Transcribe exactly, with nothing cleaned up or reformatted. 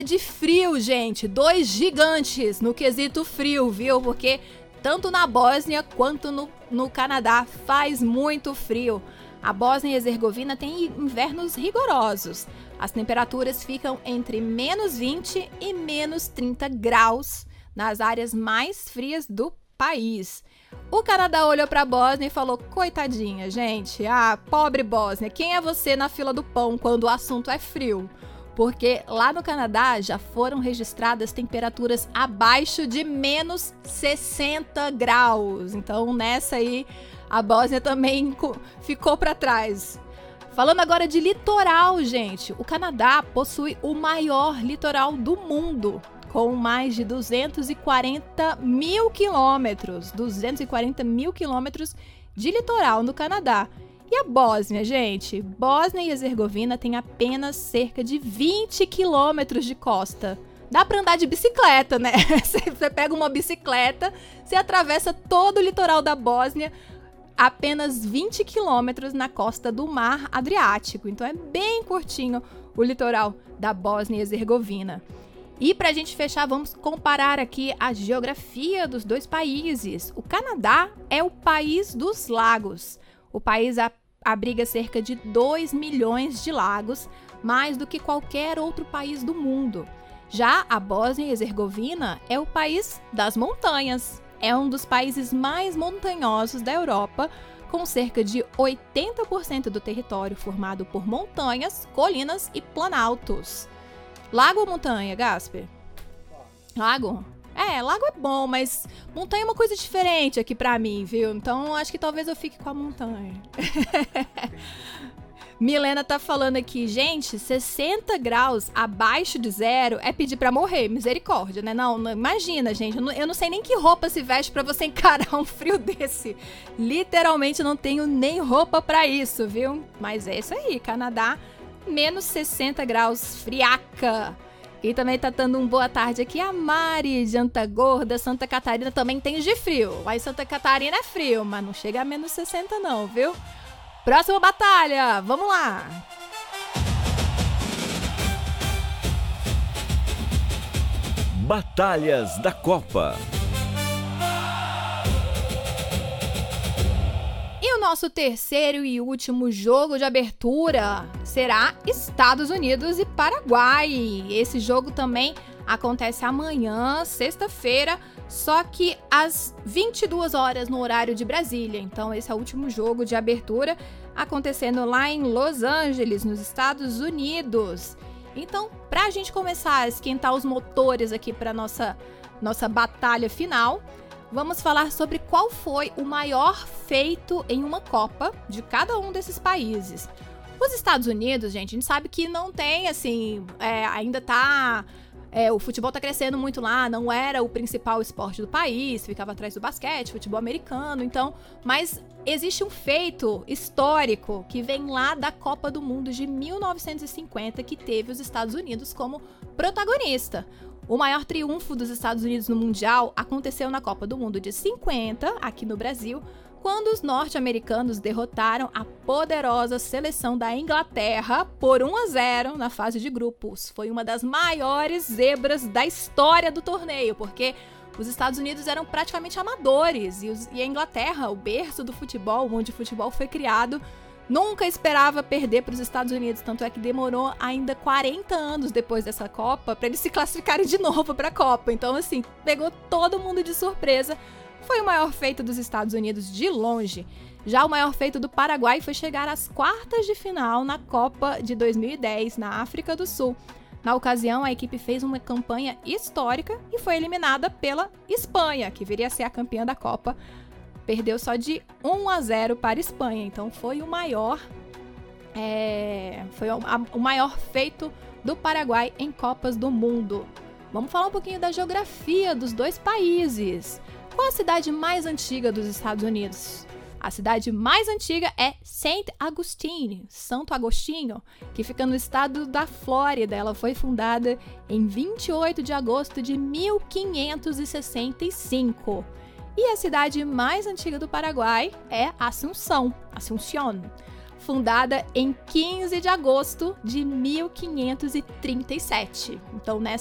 De frio, gente, dois gigantes no quesito frio, viu? Porque tanto na Bósnia quanto no, no Canadá faz muito frio. A Bósnia e Herzegovina tem invernos rigorosos. As temperaturas ficam entre menos vinte e menos trinta graus nas áreas mais frias do país. O Canadá olhou para a Bósnia e falou: coitadinha, gente, ah, pobre Bósnia, quem é você na fila do pão quando o assunto é frio? Porque lá no Canadá já foram registradas temperaturas abaixo de menos sessenta graus. Então, nessa aí, a Bósnia também ficou para trás. Falando agora de litoral, gente, o Canadá possui o maior litoral do mundo, com mais de duzentos e quarenta mil quilômetros. duzentos e quarenta mil quilômetros de litoral no Canadá. E a Bósnia, gente? Bósnia e Herzegovina tem apenas cerca de vinte quilômetros de costa. Dá pra andar de bicicleta, né? Você pega uma bicicleta, você atravessa todo o litoral da Bósnia, apenas vinte quilômetros na costa do Mar Adriático. Então é bem curtinho o litoral da Bósnia e Herzegovina. E pra gente fechar, vamos comparar aqui a geografia dos dois países. O Canadá é o país dos lagos. O país abriga cerca de dois milhões de lagos, mais do que qualquer outro país do mundo. Já a Bósnia e Herzegovina é o país das montanhas. É um dos países mais montanhosos da Europa, com cerca de oitenta por cento do território formado por montanhas, colinas e planaltos. Lago ou montanha, Gasper? Lago? É, lago é bom, mas montanha é uma coisa diferente aqui pra mim, viu? Então, acho que talvez eu fique com a montanha. Milena tá falando aqui, gente, sessenta graus abaixo de zero é pedir pra morrer, misericórdia, né? Não, não imagina, gente, eu não, eu não sei nem que roupa se veste pra você encarar um frio desse. Literalmente não tenho nem roupa pra isso, viu? Mas é isso aí, Canadá, menos sessenta graus, friaca. E também tá dando um boa tarde aqui a Mari de Antagorda, Santa Catarina também tem de frio. Lá em Santa Catarina é frio, mas não chega a menos sessenta não, viu? Próxima batalha, vamos lá! Batalhas da Copa. E o nosso terceiro e último jogo de abertura será Estados Unidos e Paraguai. Esse jogo também acontece amanhã, sexta-feira, só que às vinte e duas horas no horário de Brasília. Então esse é o último jogo de abertura acontecendo lá em Los Angeles, nos Estados Unidos. Então, para a gente começar a esquentar os motores aqui para nossa nossa batalha final, vamos falar sobre qual foi o maior feito em uma Copa de cada um desses países. Os Estados Unidos, gente, a gente sabe que não tem, assim, é, ainda tá... É, o futebol tá crescendo muito lá, não era o principal esporte do país, ficava atrás do basquete, futebol americano, então... Mas existe um feito histórico que vem lá da Copa do Mundo de mil novecentos e cinquenta, que teve os Estados Unidos como protagonista. O maior triunfo dos Estados Unidos no Mundial aconteceu na Copa do Mundo de cinquenta, aqui no Brasil, quando os norte-americanos derrotaram a poderosa seleção da Inglaterra por um a zero na fase de grupos. Foi uma das maiores zebras da história do torneio, porque os Estados Unidos eram praticamente amadores e, os, e a Inglaterra, o berço do futebol, onde o futebol foi criado, nunca esperava perder para os Estados Unidos, tanto é que demorou ainda quarenta anos depois dessa Copa para eles se classificarem de novo para a Copa. Então, assim, pegou todo mundo de surpresa. Foi o maior feito dos Estados Unidos de longe. Já o maior feito do Paraguai foi chegar às quartas de final na Copa de dois mil e dez, na África do Sul. Na ocasião, a equipe fez uma campanha histórica e foi eliminada pela Espanha, que viria a ser a campeã da Copa. Perdeu só de um a zero para a Espanha, então foi o maior, é, foi o, a, o maior feito do Paraguai em Copas do Mundo. Vamos falar um pouquinho da geografia dos dois países. Qual a cidade mais antiga dos Estados Unidos? A cidade mais antiga é Saint Augustine, Santo Agostinho, que fica no estado da Flórida. Ela foi fundada em vinte e oito de agosto de mil quinhentos e sessenta e cinco. E a cidade mais antiga do Paraguai é Assunção, Asunción. fundada em quinze de agosto de mil quinhentos e trinta e sete. Então, nessa